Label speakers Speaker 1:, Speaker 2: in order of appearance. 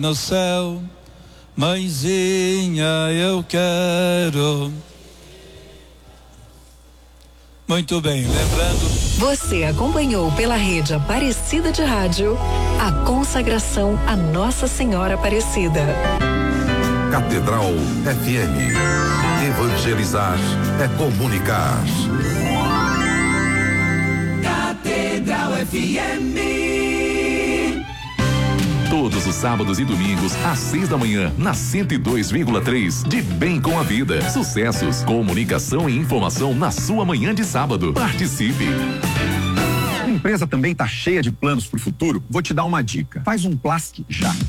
Speaker 1: no céu, mãezinha, eu quero. Muito bem, lembrando.
Speaker 2: Você acompanhou pela rede Aparecida de Rádio a consagração a Nossa Senhora Aparecida.
Speaker 3: Catedral FM. Evangelizar é comunicar.
Speaker 4: Catedral FM.
Speaker 5: Todos os sábados e domingos, às 6 da manhã, na 102,3, de Bem com a Vida. Sucessos, comunicação e informação na sua manhã de sábado. Participe!
Speaker 6: A empresa também tá cheia de planos pro futuro? Vou te dar uma dica. Faz um Plask já.